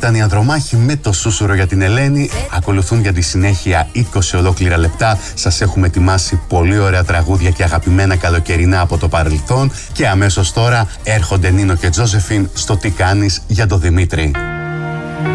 ήταν η Ανδρομάχη με το σούσουρο για την Ελένη. Ακολουθούν για τη συνέχεια 20 ολόκληρα λεπτά. Σας έχουμε ετοιμάσει πολύ ωραία τραγούδια και αγαπημένα καλοκαιρινά από το παρελθόν. Και αμέσως τώρα έρχονται Νίνο και Τζόζεφιν στο Τι κάνεις για το Δημήτρη.